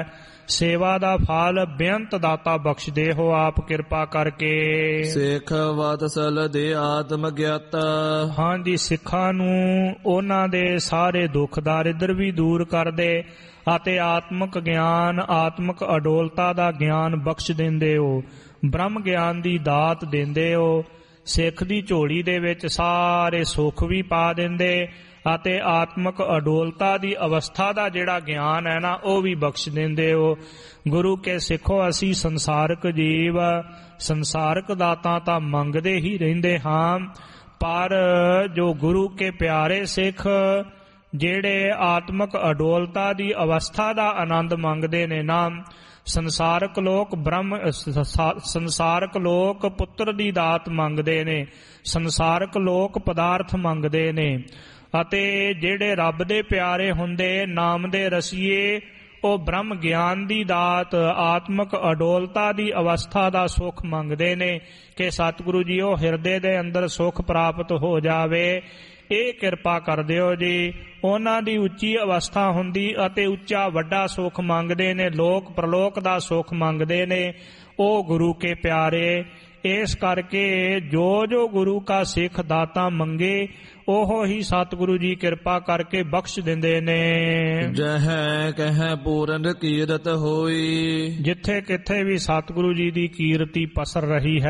ਸੇਵਾ ਦਾ ਫਲ ਬੇਅੰਤ ਦਾਤਾ ਬਖਸ਼ਦੇ ਹੋ ਆਪ ਕਿਰਪਾ ਕਰਕੇ। ਸਿੱਖ ਵਤਸਲ ਦੇ ਆਤਮ ਗਿਆਤਾ। ਹਾਂਜੀ, ਸਿੱਖਾਂ ਨੂੰ ਉਹਨਾਂ ਦੇ ਸਾਰੇ ਦੁੱਖ ਦਾਰਿਦਰ ਵੀ ਦੂਰ ਕਰਦੇ ਅਤੇ ਆਤਮਿਕ ਗਿਆਨ, ਆਤਮਿਕ ਅਡੋਲਤਾ ਦਾ ਗਿਆਨ ਬਖਸ਼ ਦਿੰਦੇ ਹੋ। ਬ੍ਰਹਮ ਗਿਆਨ ਦੀ ਦਾਤ ਦਿੰਦੇ ਹੋ। ਸਿੱਖ ਦੀ ਝੋਲੀ ਦੇ ਵਿੱਚ ਸਾਰੇ ਸੁੱਖ ਵੀ ਪਾ ਦਿੰਦੇ ਅਤੇ ਆਤਮਿਕ ਅਡੋਲਤਾ ਦੀ ਅਵਸਥਾ ਦਾ ਜਿਹੜਾ ਗਿਆਨ ਹੈ ਨਾ, ਉਹ ਵੀ ਬਖਸ਼ ਦਿੰਦੇ ਹੋ। ਗੁਰੂ ਕੇ ਸਿੱਖੋ, ਅਸੀਂ ਸੰਸਾਰਕ ਜੀਵ ਸੰਸਾਰਕ ਦਾਤਾਂ ਤਾਂ ਮੰਗਦੇ ਹੀ ਰਹਿੰਦੇ ਹਾਂ, ਪਰ ਜੋ ਗੁਰੂ ਕੇ ਪਿਆਰੇ ਸਿੱਖ ਜਿਹੜੇ ਆਤਮਿਕ ਅਡੋਲਤਾ ਦੀ ਅਵਸਥਾ ਦਾ ਆਨੰਦ ਮੰਗਦੇ ਨੇ ਨਾ, ਸੰਸਾਰਕ ਲੋਕ ਪੁੱਤਰ ਦੀ ਦਾਤ ਮੰਗਦੇ ਨੇ, ਸੰਸਾਰਕ ਲੋਕ ਪਦਾਰਥ ਮੰਗਦੇ ਨੇ, ਅਤੇ ਜਿਹੜੇ ਰੱਬ ਦੇ ਪਿਆਰੇ ਹੁੰਦੇ, ਨਾਮ ਦੇ ਰਸੀਏ, ਉਹ ਬ੍ਰਹਮ ਗਿਆਨ ਦੀ ਦਾਤ, ਆਤਮਿਕ ਅਡੋਲਤਾ ਦੀ ਅਵਸਥਾ ਦਾ ਸੁੱਖ ਮੰਗਦੇ ਨੇ ਕਿ ਸਤਿਗੁਰੂ ਜੀ ਉਹ ਹਿਰਦੇ ਦੇ ਅੰਦਰ ਸੁੱਖ ਪ੍ਰਾਪਤ ਹੋ ਜਾਵੇ। ਇਹ ਕਿਰਪਾ ਕਰ ਦਿਓ ਜੀ। ਉਹਨਾਂ ਦੀ ਉੱਚੀ ਅਵਸਥਾ ਹੁੰਦੀ ਅਤੇ ਉੱਚਾ ਵੱਡਾ ਸੁੱਖ ਮੰਗਦੇ ਨੇ, ਲੋਕ ਪ੍ਰਲੋਕ ਦਾ ਸੁੱਖ ਮੰਗਦੇ ਨੇ ਉਹ ਗੁਰੂ ਕੇ ਪਿਆਰੇ। ਇਸ ਕਰਕੇ ਜੋ ਗੁਰੂ ਕਾ ਸਿੱਖ ਦਾਤਾ ਮੰਗੇ ਉਹ ਹੀ ਸਤਿਗੁਰੂ ਜੀ ਕਿਰਪਾ ਕਰਕੇ ਬਖਸ਼ ਦਿੰਦੇ ਨੇ। ਜਹੈ ਕਹਿ ਪੂਰਨ ਕੀਰਤ ਹੋਈ। ਜਿੱਥੇ ਕਿੱਥੇ ਵੀ ਸਤਿਗੁਰੂ ਜੀ ਦੀ ਕੀਰਤੀ ਪਸਰ ਰਹੀ ਹੈ,